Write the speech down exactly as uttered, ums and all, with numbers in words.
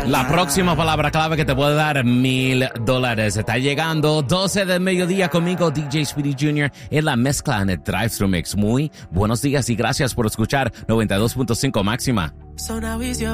La próxima palabra clave que te puede dar mil dólares. Está llegando doce del mediodía conmigo, D J Speedy junior en la mezcla en el Drive-Thru Mix. Muy buenos días y gracias por escuchar noventa y dos punto cinco Máxima. So now he's your